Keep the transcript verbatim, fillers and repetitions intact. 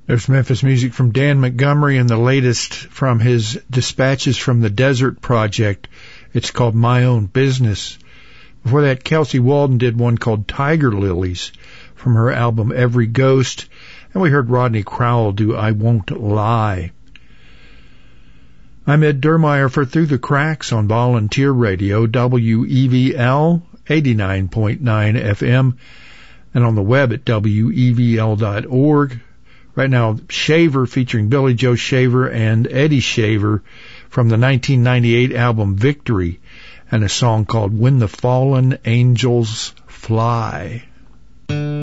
There's Memphis music from Dan Montgomery and the latest from his Dispatches from the Desert project. It's called My Own Business. Before that, Kelsey Walden did one called Tiger Lilies from her album Every Ghost. And we heard Rodney Crowell do I Won't Lie. I'm Ed Dermeyer for Through the Cracks on Volunteer Radio, W E V L eighty-nine point nine F M, and on the web at W E V L dot org. Right now, Shaver featuring Billy Joe Shaver and Eddie Shaver from the nineteen ninety-eight album Victory, and a song called When the Fallen Angels Fly.